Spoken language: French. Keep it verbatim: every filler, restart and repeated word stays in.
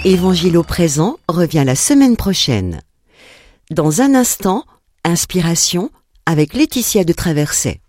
Évangile au présent revient la semaine prochaine. Dans un instant, Inspiration avec Laetitia de Traversais.